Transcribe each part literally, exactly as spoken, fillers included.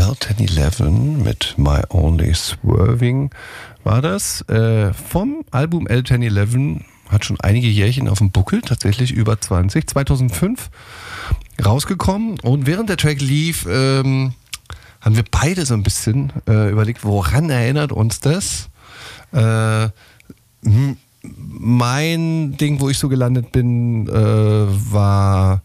L zehn elf mit My Only Swerving war das. Äh, vom Album L zehn elf, hat schon einige Jährchen auf dem Buckel, tatsächlich über zwanzig, zweitausendfünf rausgekommen. Und während der Track lief, ähm, haben wir beide so ein bisschen äh, überlegt, woran erinnert uns das? Äh, m- mein Ding, wo ich so gelandet bin, äh, war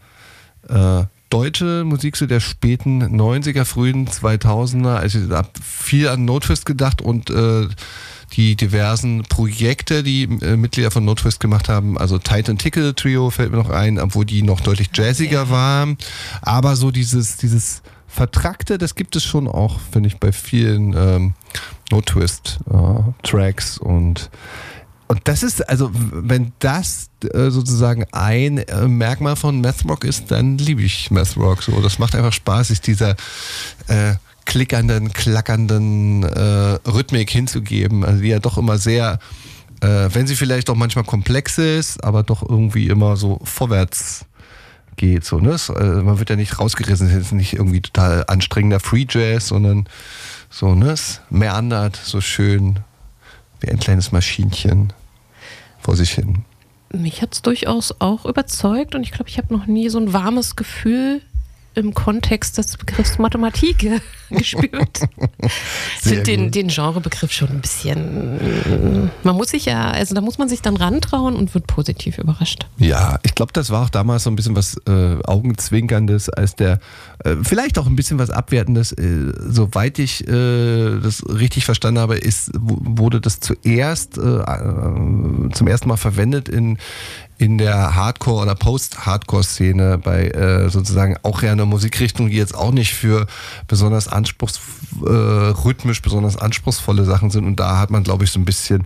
äh, deutsche Musik so der späten neunziger, frühen zweitausender. Also ich habe viel an No Twist gedacht und äh, die diversen Projekte, die äh, Mitglieder von No Twist gemacht haben. Also Titan Tickle Trio fällt mir noch ein, obwohl die noch deutlich jazziger waren. Aber so dieses, dieses Vertrackte, das gibt es schon auch, finde ich, bei vielen ähm, No Twist äh, Tracks und Und das ist, also wenn das äh, sozusagen ein äh, Merkmal von Mathrock ist, dann liebe ich Mathrock so. Das macht einfach Spaß, sich dieser äh, klickernden, klackernden äh, Rhythmik hinzugeben, also die ja doch immer sehr, äh, wenn sie vielleicht auch manchmal komplex ist, aber doch irgendwie immer so vorwärts geht. So, ne? Es, äh, man wird ja nicht rausgerissen, es ist nicht irgendwie total anstrengender Free Jazz, sondern so, ne? Es meandert so schön wie ein kleines Maschinchen vor sich hin. Mich hat es durchaus auch überzeugt und ich glaube, ich habe noch nie so ein warmes Gefühl im Kontext des Begriffs Mathematik gespürt. Ich finde den, den Genrebegriff schon ein bisschen, man muss sich ja, also da muss man sich dann rantrauen und wird positiv überrascht. Ja, ich glaube, das war auch damals so ein bisschen was äh, Augenzwinkerndes, als der, äh, vielleicht auch ein bisschen was Abwertendes. Äh, soweit ich äh, das richtig verstanden habe, ist, wurde das zuerst, äh, äh, zum ersten Mal verwendet in in der Hardcore- oder Post-Hardcore-Szene bei äh, sozusagen auch eher einer Musikrichtung, die jetzt auch nicht für besonders anspruchs, äh, rhythmisch besonders anspruchsvolle Sachen sind. Und da hat man, glaube ich, so ein bisschen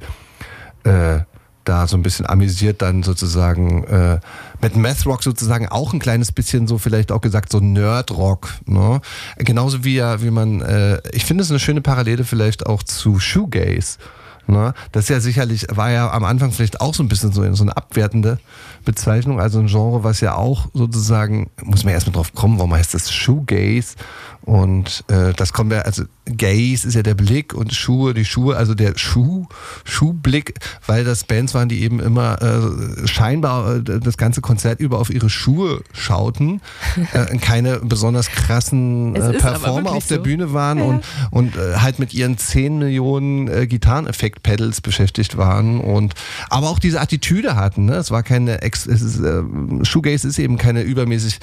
äh, da so ein bisschen amüsiert dann sozusagen äh, mit Mathrock sozusagen auch ein kleines bisschen so vielleicht auch gesagt so Nerdrock, ne? Genauso wie ja, wie man, äh, ich finde es eine schöne Parallele vielleicht auch zu Shoegaze. Ne? Das ist ja sicherlich, war ja am Anfang vielleicht auch so ein bisschen so, so eine abwertende Bezeichnung, also ein Genre, was ja auch sozusagen, muss man erstmal drauf kommen, warum heißt das Shoegaze? Und äh, das kommt ja, also Gaze ist ja der Blick und Schuhe, die Schuhe, also der Schuh, Schuhblick, weil das Bands waren, die eben immer äh, scheinbar äh, das ganze Konzert über auf ihre Schuhe schauten, äh, keine besonders krassen äh, Performer auf der so. Bühne waren ja. und, und äh, halt mit ihren zehn Millionen äh, Gitarreneffekt-Pedals beschäftigt waren und aber auch diese Attitüde hatten. Ne? Es war keine, Ex- es ist, äh, Shoegaze ist eben keine übermäßig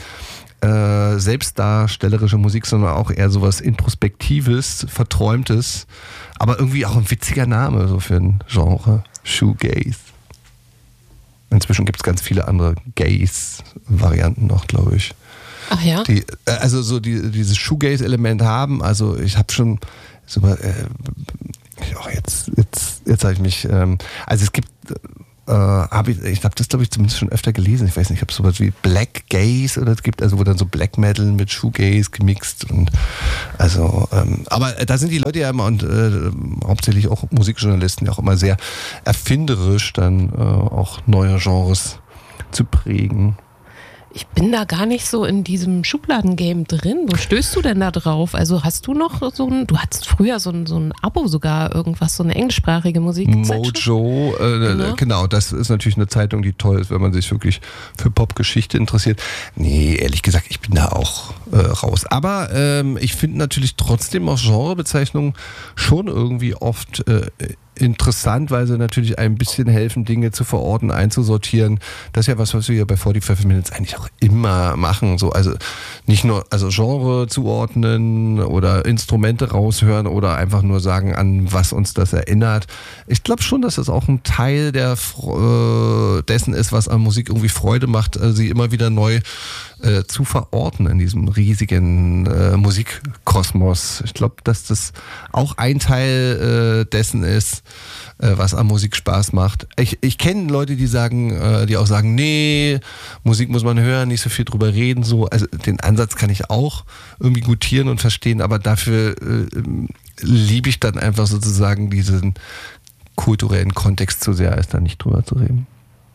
Äh, selbstdarstellerische Musik, sondern auch eher sowas Introspektives, Verträumtes, aber irgendwie auch ein witziger Name so für ein Genre, Shoegaze. Inzwischen gibt es ganz viele andere Gaze-Varianten noch, glaube ich. Ach ja? Die, äh, also so die, dieses Shoegaze-Element haben, also ich habe schon so, äh, oh, jetzt, jetzt, jetzt habe ich mich, ähm, also es gibt Äh, hab ich ich habe das, glaube ich, zumindest schon öfter gelesen. Ich weiß nicht, ob es sowas wie Black Gaze oder es gibt, also wo dann so Black Metal mit Shoegaze gemixt und also, ähm, aber da sind die Leute ja immer und äh, hauptsächlich auch Musikjournalisten ja auch immer sehr erfinderisch, dann äh, auch neue Genres zu prägen. Ich bin da gar nicht so in diesem Schubladengame drin. Wo stößt du denn da drauf? Also hast du noch so ein, du hattest früher so ein, so ein Abo sogar, irgendwas, so eine englischsprachige Musik. Mojo, äh, genau. genau, das ist natürlich eine Zeitung, die toll ist, wenn man sich wirklich für Popgeschichte interessiert. Nee, ehrlich gesagt, ich bin da auch äh, raus. Aber ähm, ich finde natürlich trotzdem auch Genrebezeichnungen schon irgendwie oft äh, interessant, weil sie natürlich ein bisschen helfen, Dinge zu verorten, einzusortieren. Das ist ja was, was wir ja bei forty-five Minutes eigentlich auch immer machen. So, also nicht nur also Genre zuordnen oder Instrumente raushören oder einfach nur sagen, an was uns das erinnert. Ich glaube schon, dass das auch ein Teil der äh, dessen ist, was an Musik irgendwie Freude macht, äh, sie immer wieder neu äh, zu verorten in diesem riesigen äh, Musikkosmos. Ich glaube, dass das auch ein Teil äh, dessen ist, äh, was an Musik Spaß macht. Ich, ich kenne Leute, die sagen, äh, die auch sagen, nee, Musik muss man hören, nicht so viel drüber reden. So. Also den Ansatz kann ich auch irgendwie gutieren und verstehen, aber dafür äh, liebe ich dann einfach sozusagen diesen kulturellen Kontext zu sehr, als da nicht drüber zu reden.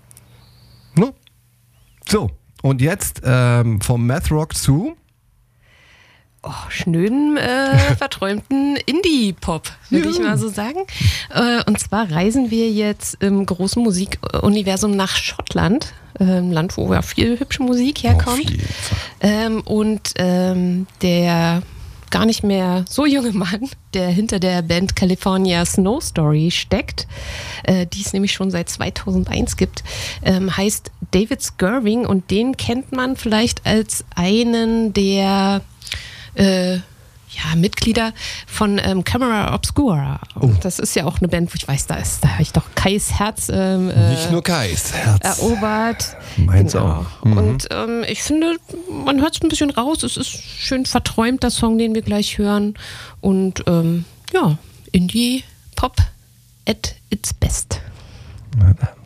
No? So. Und jetzt ähm, vom Mathrock zu oh, schnöden, äh, verträumten Indie-Pop, würde ja. ich mal so sagen. Äh, und zwar reisen wir jetzt im großen Musikuniversum nach Schottland, ein Land, wo ja viel hübsche Musik herkommt. Ähm, und ähm, der gar nicht mehr so junge Mann, der hinter der Band California Snow Story steckt, äh, die es nämlich schon seit zweitausendeins gibt, ähm, heißt David Skirving, und den kennt man vielleicht als einen der äh, ja, Mitglieder von ähm, Camera Obscura. Oh. Das ist ja auch eine Band, wo ich weiß, da ist, da habe ich doch Kais Herz ähm, äh, nicht nur Kais Herz erobert. Meins genau. auch. Mhm. Und ähm, ich finde, man hört es ein bisschen raus. Es ist schön verträumt, der Song, den wir gleich hören. Und ähm, ja, Indie-Pop at its best. Na,